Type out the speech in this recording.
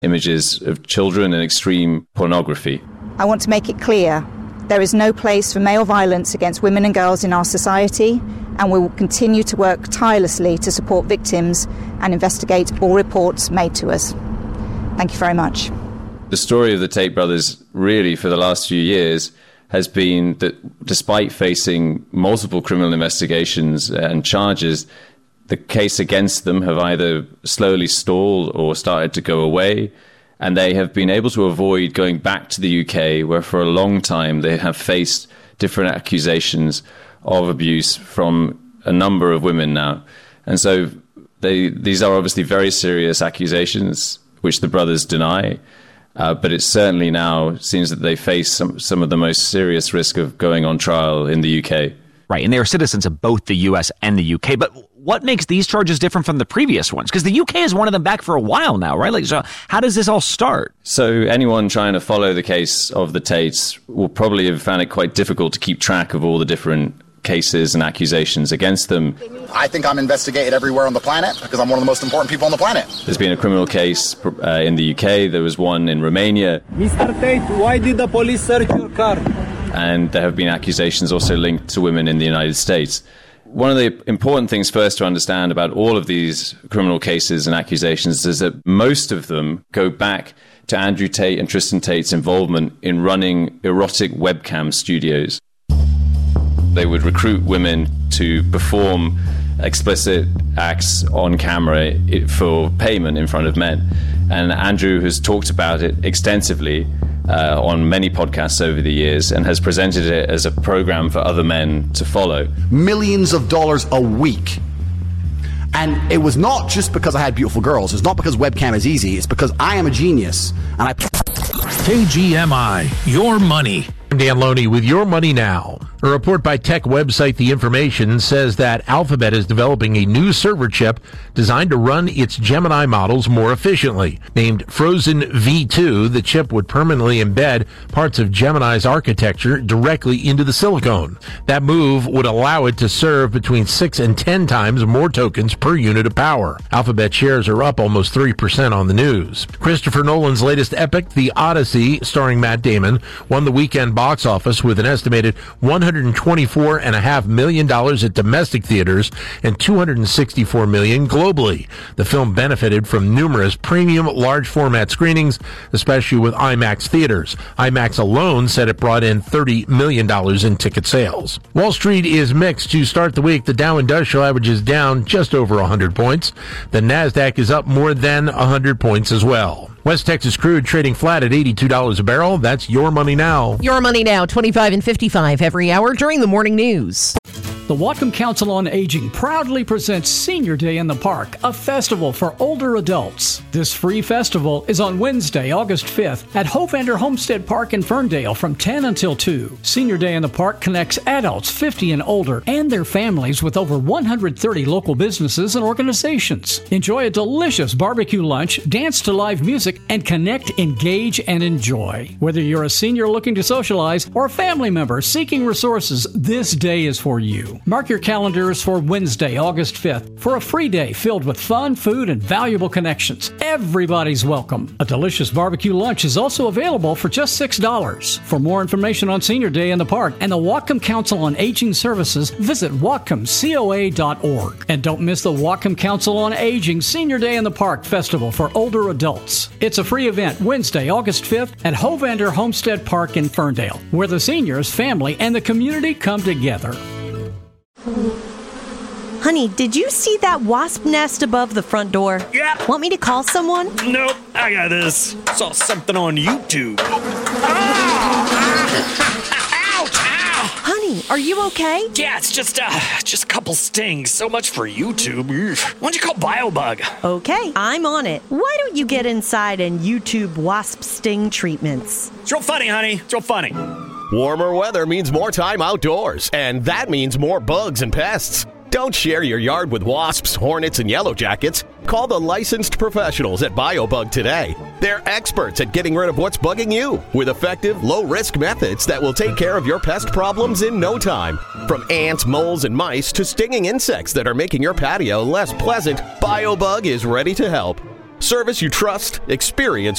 images of children and extreme pornography. I want to make it clear there is no place for male violence against women and girls in our society, and we will continue to work tirelessly to support victims and investigate all reports made to us. Thank you very much. The story of the Tate brothers, really, for the last few years, has been that despite facing multiple criminal investigations and charges, the case against them have either slowly stalled or started to go away, and they have been able to avoid going back to the UK, where for a long time they have faced different accusations of abuse from a number of women now. And so these are obviously very serious accusations, which the brothers deny, but it certainly now seems that they face some of the most serious risk of going on trial in the UK. Right, and they are citizens of both the US and the UK, but what makes these charges different from the previous ones? Because the UK has wanted them back for a while now, right? Like, so how does this all start? So anyone trying to follow the case of the Tates will probably have found it quite difficult to keep track of all the different cases and accusations against them. I think I'm investigated everywhere on the planet because I'm one of the most important people on the planet. There's been a criminal case in the UK. There was one in Romania. Mr. Tate, why did the police search your car? And there have been accusations also linked to women in the United States. One of the important things first to understand about all of these criminal cases and accusations is that most of them go back to Andrew Tate and Tristan Tate's involvement in running erotic webcam studios. They would recruit women to perform explicit acts on camera for payment in front of men. And Andrew has talked about it extensively on many podcasts over the years and has presented it as a program for other men to follow. Millions of dollars a week. And it was not just because I had beautiful girls. It's not because webcam is easy. It's because I am a genius. And KGMI, your money. I'm Dan Loney with Your Money Now. A report by tech website The Information says that Alphabet is developing a new server chip designed to run its Gemini models more efficiently. Named Frozen V2, the chip would permanently embed parts of Gemini's architecture directly into the silicon. That move would allow it to serve between 6 and 10 times more tokens per unit of power. Alphabet shares are up almost 3% on the news. Christopher Nolan's latest epic, The Odyssey, starring Matt Damon, won the weekend box office with an estimated $124.5 million at domestic theaters and $264 million globally. The film benefited from numerous premium large format screenings, especially with IMAX theaters. IMAX alone said it brought in $30 million in ticket sales. Wall Street is mixed to start the week. The Dow Industrial Average is down just over 100 points. The NASDAQ is up more than 100 points as well. West Texas crude trading flat at $82 a barrel. That's Your Money Now. Your Money Now, 25 and 55 every hour during the morning news. The Whatcom Council on Aging proudly presents Senior Day in the Park, a festival for older adults. This free festival is on Wednesday, August 5th at Hovander Homestead Park in Ferndale from 10 until 2. Senior Day in the Park connects adults 50 and older and their families with over 130 local businesses and organizations. Enjoy a delicious barbecue lunch, dance to live music, and connect, engage, and enjoy. Whether you're a senior looking to socialize or a family member seeking resources, this day is for you. Mark your calendars for Wednesday, August 5th for a free day filled with fun, food, and valuable connections. Everybody's welcome. A delicious barbecue lunch is also available for just $6. For more information on Senior Day in the Park and the Whatcom Council on Aging Services, visit whatcomcoa.org. And don't miss the Whatcom Council on Aging Senior Day in the Park Festival for older adults. It's a free event Wednesday, August 5th at Hovander Homestead Park in Ferndale, where the seniors, family, and the community come together. Honey, did you see that wasp nest above the front door? Yeah. Want me to call someone? Nope, I got this. Saw something on YouTube. Honey, are you okay? Yeah, it's just a couple stings. So much for YouTube. Why don't you call BioBug? Okay, I'm on it. Why don't you get inside and YouTube wasp sting treatments? It's real funny, honey. It's real funny. Warmer weather means more time outdoors, and that means more bugs and pests. Don't share your yard with wasps, hornets, and yellow jackets. Call the licensed professionals at BioBug today. They're experts at getting rid of what's bugging you with effective, low-risk methods that will take care of your pest problems in no time. From ants, moles, and mice to stinging insects that are making your patio less pleasant, BioBug is ready to help. Service you trust, experience